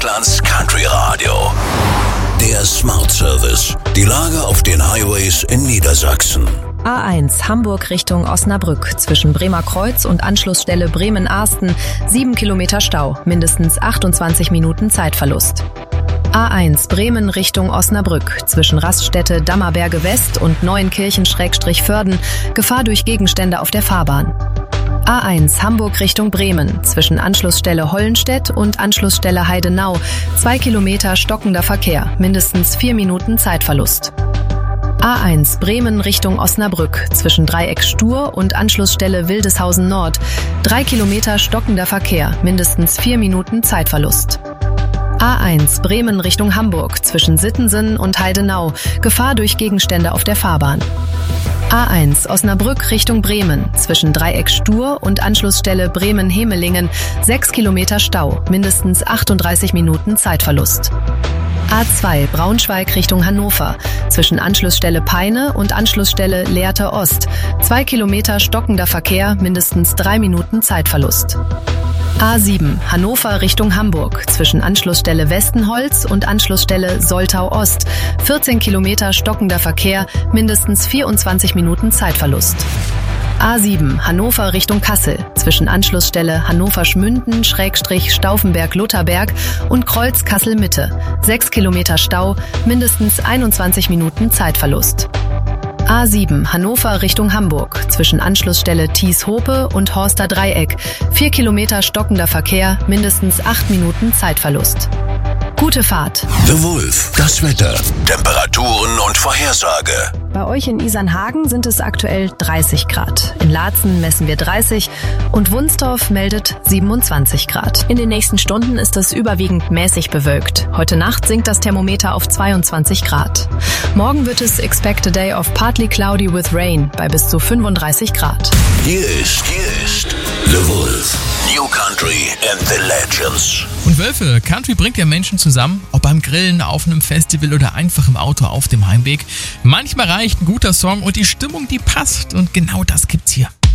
Deutschlands Country Radio. Der Smart Service. Die Lage auf den Highways in Niedersachsen. A1 Hamburg Richtung Osnabrück. Zwischen Bremer Kreuz und Anschlussstelle Bremen-Arsten 7 Kilometer Stau. Mindestens 28 Minuten Zeitverlust. A1 Bremen Richtung Osnabrück. Zwischen Raststätte Dammerberge West und Neuenkirchen-Förden. Gefahr durch Gegenstände auf der Fahrbahn. A1 Hamburg Richtung Bremen. Zwischen Anschlussstelle Hollenstedt und Anschlussstelle Heidenau 2 Kilometer stockender Verkehr. Mindestens 4 Minuten Zeitverlust. A1 Bremen Richtung Osnabrück. Zwischen Dreieck Stur und Anschlussstelle Wildeshausen Nord 3 Kilometer stockender Verkehr. Mindestens 4 Minuten Zeitverlust. A1 Bremen Richtung Hamburg. Zwischen Sittensen und Heidenau. Gefahr durch Gegenstände auf der Fahrbahn. A1 Osnabrück Richtung Bremen. Zwischen Dreieck Stur und Anschlussstelle Bremen-Hemelingen 6 Kilometer Stau. Mindestens 38 Minuten Zeitverlust. A2 Braunschweig Richtung Hannover. Zwischen Anschlussstelle Peine und Anschlussstelle Lehrte Ost 2 Kilometer stockender Verkehr. Mindestens 3 Minuten Zeitverlust. A7 Hannover Richtung Hamburg. Zwischen Anschlussstelle Westenholz und Anschlussstelle Soltau Ost 14 Kilometer stockender Verkehr, mindestens 24 Minuten Zeitverlust. A7 Hannover Richtung Kassel. Zwischen Anschlussstelle Hannover-Schmünden-Stauffenberg-Lutherberg und Kreuz Kassel-Mitte 6 Kilometer Stau, mindestens 21 Minuten Zeitverlust. A7 Hannover Richtung Hamburg. Zwischen Anschlussstelle Thies-Hope und Horster Dreieck 4 Kilometer stockender Verkehr, mindestens 8 Minuten Zeitverlust. Gute Fahrt. The Wolf. Das Wetter, Temperaturen und Vorhersage. Bei euch in Isernhagen sind es aktuell 30 Grad. In Laatzen messen wir 30 und Wunstorf meldet 27 Grad. In den nächsten Stunden ist es überwiegend mäßig bewölkt. Heute Nacht sinkt das Thermometer auf 22 Grad. Morgen wird es expect a day of partly cloudy with rain bei bis zu 35 Grad. Hier ist The Wolf. New Country and the Legends. Und Wölfe, Country bringt ja Menschen zusammen, ob beim Grillen, auf einem Festival oder einfach im Auto auf dem Heimweg. Manchmal reicht ein guter Song und die Stimmung, die passt, und genau das gibt's hier.